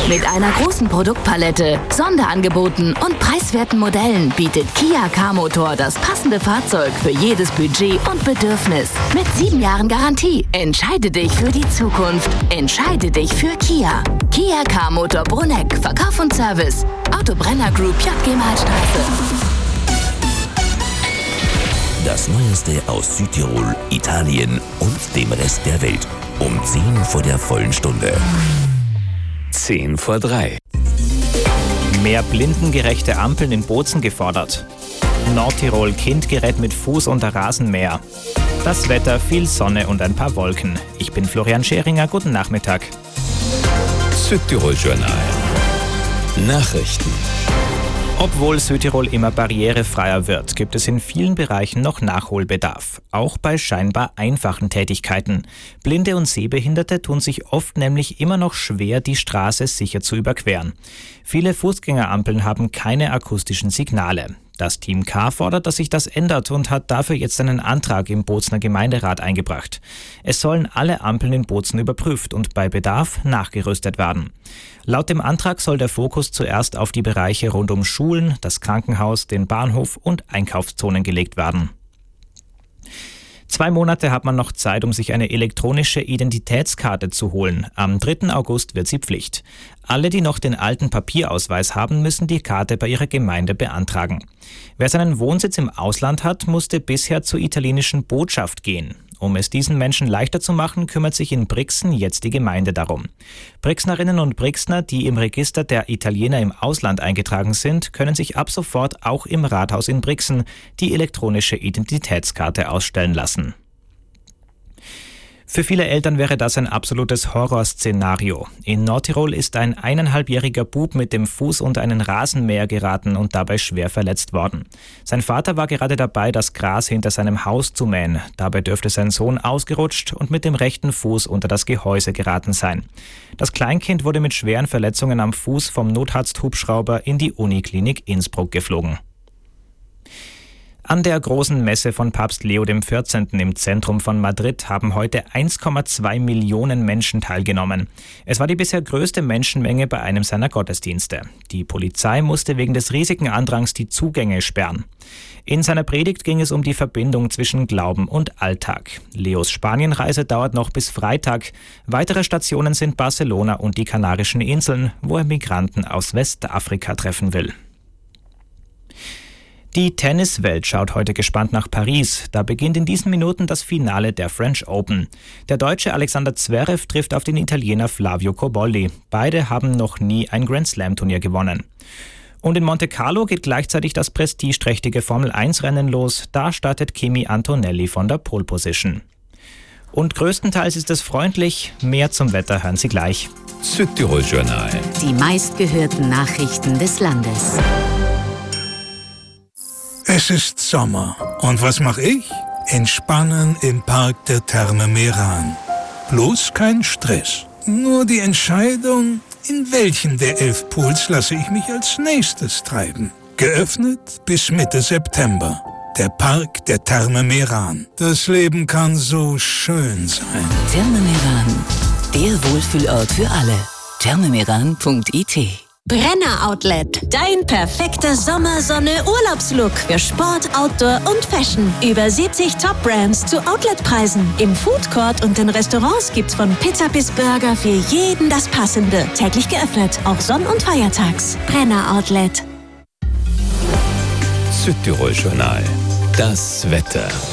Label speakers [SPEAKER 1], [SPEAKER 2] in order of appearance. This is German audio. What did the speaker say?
[SPEAKER 1] Mit einer großen Produktpalette, Sonderangeboten und preiswerten Modellen bietet Kia K-Motor das passende Fahrzeug für jedes Budget und Bedürfnis. Mit 7 Jahren Garantie. Entscheide dich für die Zukunft. Entscheide dich für Kia. Kia K-Motor Bruneck. Verkauf und Service. Autobrenner Group, JG Malstraße.
[SPEAKER 2] Das Neueste aus Südtirol, Italien und dem Rest der Welt. Um 10 vor der vollen Stunde. 10 vor 3.
[SPEAKER 3] Mehr blindengerechte Ampeln in Bozen gefordert. Nordtirol kindgerät mit Fuß unter Rasenmäher. Das Wetter, viel Sonne und ein paar Wolken. Ich bin Florian Scheringer, guten Nachmittag.
[SPEAKER 2] Südtirol Journal. Nachrichten.
[SPEAKER 3] Obwohl Südtirol immer barrierefreier wird, gibt es in vielen Bereichen noch Nachholbedarf. Auch bei scheinbar einfachen Tätigkeiten. Blinde und Sehbehinderte tun sich oft nämlich immer noch schwer, die Straße sicher zu überqueren. Viele Fußgängerampeln haben keine akustischen Signale. Das Team K fordert, dass sich das ändert und hat dafür jetzt einen Antrag im Bozener Gemeinderat eingebracht. Es sollen alle Ampeln in Bozen überprüft und bei Bedarf nachgerüstet werden. Laut dem Antrag soll der Fokus zuerst auf die Bereiche rund um Schulen, das Krankenhaus, den Bahnhof und Einkaufszonen gelegt werden. 2 Monate hat man noch Zeit, um sich eine elektronische Identitätskarte zu holen. Am 3. August wird sie Pflicht. Alle, die noch den alten Papierausweis haben, müssen die Karte bei ihrer Gemeinde beantragen. Wer seinen Wohnsitz im Ausland hat, musste bisher zur italienischen Botschaft gehen. Um es diesen Menschen leichter zu machen, kümmert sich in Brixen jetzt die Gemeinde darum. Brixnerinnen und Brixner, die im Register der Italiener im Ausland eingetragen sind, können sich ab sofort auch im Rathaus in Brixen die elektronische Identitätskarte ausstellen lassen. Für viele Eltern wäre das ein absolutes Horrorszenario. In Nordtirol ist ein 1,5-jähriger Bub mit dem Fuß unter einen Rasenmäher geraten und dabei schwer verletzt worden. Sein Vater war gerade dabei, das Gras hinter seinem Haus zu mähen. Dabei dürfte sein Sohn ausgerutscht und mit dem rechten Fuß unter das Gehäuse geraten sein. Das Kleinkind wurde mit schweren Verletzungen am Fuß vom Notarzthubschrauber in die Uniklinik Innsbruck geflogen. An der großen Messe von Papst Leo XIV. Im Zentrum von Madrid haben heute 1,2 Millionen Menschen teilgenommen. Es war die bisher größte Menschenmenge bei einem seiner Gottesdienste. Die Polizei musste wegen des riesigen Andrangs die Zugänge sperren. In seiner Predigt ging es um die Verbindung zwischen Glauben und Alltag. Leos Spanienreise dauert noch bis Freitag. Weitere Stationen sind Barcelona und die Kanarischen Inseln, wo er Migranten aus Westafrika treffen will. Die Tenniswelt schaut heute gespannt nach Paris. Da beginnt in diesen Minuten das Finale der French Open. Der Deutsche Alexander Zverev trifft auf den Italiener Flavio Cobolli. Beide haben noch nie ein Grand-Slam-Turnier gewonnen. Und in Monte Carlo geht gleichzeitig das prestigeträchtige Formel-1-Rennen los. Da startet Kimi Antonelli von der Pole Position. Und größtenteils ist es freundlich. Mehr zum Wetter hören Sie gleich.
[SPEAKER 2] Südtirol Journal.
[SPEAKER 4] Die meistgehörten Nachrichten des Landes.
[SPEAKER 5] Es ist Sommer. Und was mache ich? Entspannen im Park der Therme Meran. Bloß kein Stress. Nur die Entscheidung, in welchen der 11 Pools lasse ich mich als nächstes treiben. Geöffnet bis Mitte September. Der Park der Therme Meran. Das Leben kann so schön sein.
[SPEAKER 4] Therme Meran. Der Wohlfühlort für alle. thermemeran.it.
[SPEAKER 6] Brenner Outlet. Dein perfekter Sommersonne-Urlaubslook für Sport, Outdoor und Fashion. Über 70 Top-Brands zu Outletpreisen. Im Foodcourt und in Restaurants gibt's von Pizza bis Burger für jeden das Passende. Täglich geöffnet, auch Sonn- und Feiertags. Brenner Outlet.
[SPEAKER 2] Südtirol Journal. Das Wetter.